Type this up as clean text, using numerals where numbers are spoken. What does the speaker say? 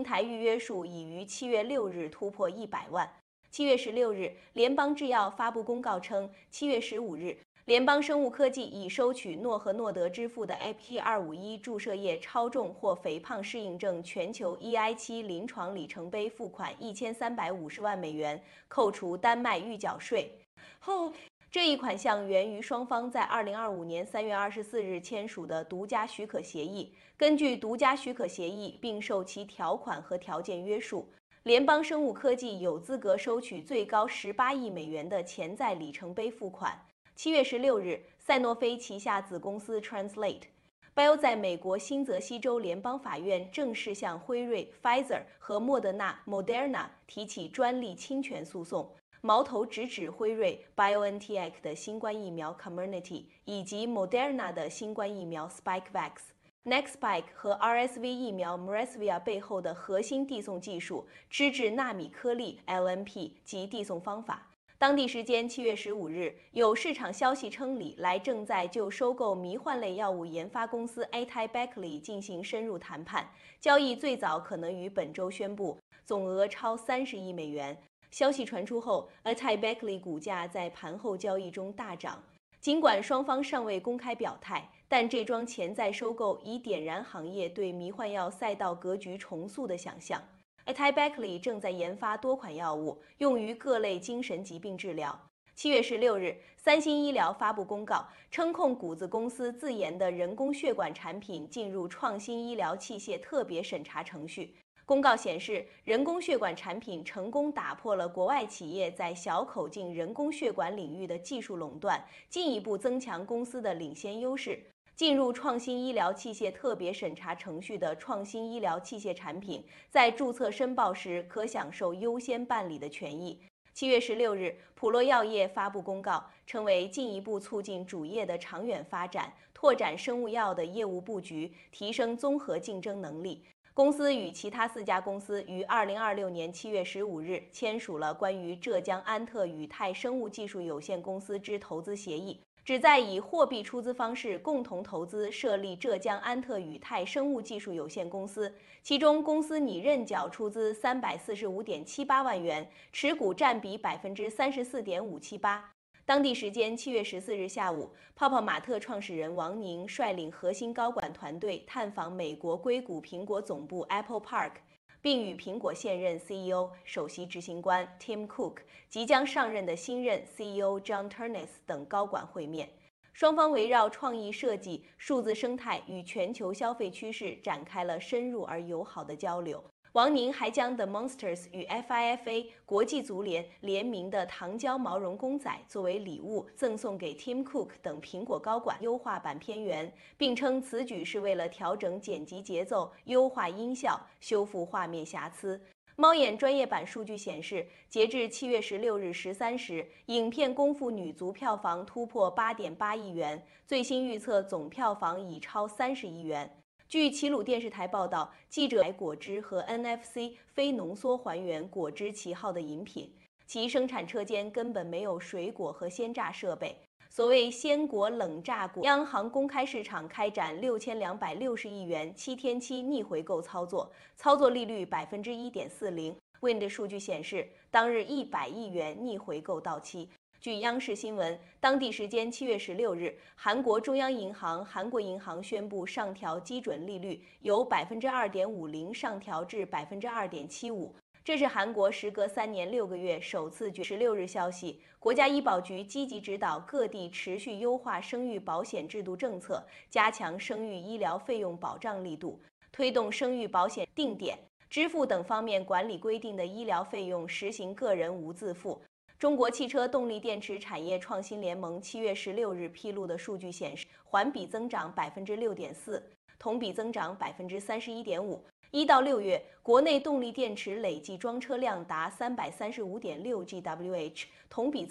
平台预约数已于7月6日突破100万。7月16日，联邦制药发布公告称，7月15日，联邦生物科技已收取诺和诺德支付的 AP251 注射液超重或肥胖适应症全球 EI7 临床里程碑付款1350万美元，扣除丹麦预缴税后。这一款项源于双方在2025年3月24日签署的独家许可协议。根据独家许可协议，并受其条款和条件约束，联邦生物科技有资格收取最高18亿美元的潜在里程碑付款。7月16日，赛诺菲旗下子公司 Translate Bio 在美国新泽西州联邦法院正式向辉瑞、Pfizer 和莫德纳 Moderna 提起专利侵权诉讼。矛头直指辉瑞 BioNTech 的新冠疫苗 Comirnaty 以及 Moderna 的新冠疫苗 Spikevax、Nextspike 和 RSV 疫苗 Mresvia 背后的核心递送技术脂质纳米颗粒 LNP 及递送方法。当地时间7月15日，有市场消息称，李来正在就收购迷幻类药物研发公司 AtaiBeckley 进行深入谈判，交易最早可能于本周宣布，总额超30亿美元。消息传出后 ，AtaiBeckley 股价在盘后交易中大涨。尽管双方尚未公开表态，但这桩潜在收购已点燃行业对迷幻药赛道格局重塑的想象。AtaiBeckley 正在研发多款药物，用于各类精神疾病治疗。7月16日，三星医疗发布公告，称控股子公司自研的人工血管产品进入创新医疗器械特别审查程序。公告显示，人工血管产品成功打破了国外企业在小口径人工血管领域的技术垄断，进一步增强公司的领先优势。进入创新医疗器械特别审查程序的创新医疗器械产品，在注册申报时可享受优先办理的权益。7月16日，普洛药业发布公告，称为进一步促进主业的长远发展，拓展生物药的业务布局，提升综合竞争能力。公司与其他4家公司于2026年7月15日签署了关于浙江安特宇泰生物技术有限公司之投资协议，旨在以货币出资方式共同投资设立浙江安特宇泰生物技术有限公司，其中公司拟认缴出资345.78万元，持股占比34.578%。当地时间7月14日下午，泡泡玛特创始人王宁率领核心高管团队探访美国硅谷苹果总部 Apple Park， 并与苹果现任 CEO、首席执行官 Tim Cook、即将上任的新任 CEO John Ternus 等高管会面。双方围绕创意设计、数字生态与全球消费趋势展开了深入而友好的交流。王宁还将 The Monsters 与 FIFA 国际足联联名的糖胶毛绒公仔作为礼物赠送给 Tim Cook 等苹果高管优化版片源，并称此举是为了调整剪辑节奏、优化音效、修复画面瑕疵。猫眼专业版数据显示，截至7月16日13时，影片《功夫女足》票房突破8.8亿元，最新预测总票房已超30亿元。据齐鲁电视台报道，记者买果汁和 NFC 非浓缩还原果汁旗号的饮品，其生产车间根本没有水果和鲜榨设备。所谓鲜果冷榨果，央行公开市场开展6260亿元7天期逆回购操作，操作利率1.40%。Wind 数据显示，当日100亿元逆回购到期。据央视新闻，当地时间7月16日，韩国中央银行韩国银行宣布上调基准利率，由2.50%上调至2.75%。这是韩国时隔3年6个月首次16日消息，国家医保局积极指导各地持续优化生育保险制度政策，加强生育医疗费用保障力度，推动生育保险定点、支付等方面管理规定的医疗费用实行个人无自负。中国汽车动力电池产业创新联盟7月16日披露的数据显示，环比增长6.4%，同比增长31.5%。1到6月，国内动力电池累计装车量达335.6 GWh，同比